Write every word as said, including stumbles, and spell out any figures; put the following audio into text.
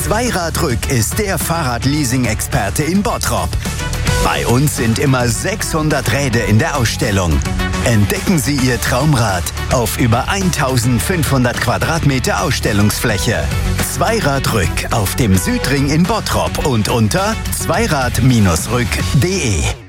Zweiradrück ist der Fahrradleasing-Experte in Bottrop. Bei uns sind immer sechshundert Räder in der Ausstellung. Entdecken Sie Ihr Traumrad auf über eintausendfünfhundert Quadratmeter Ausstellungsfläche. Zweiradrück auf dem Südring in Bottrop und unter zweirad Bindestrich rück punkt de.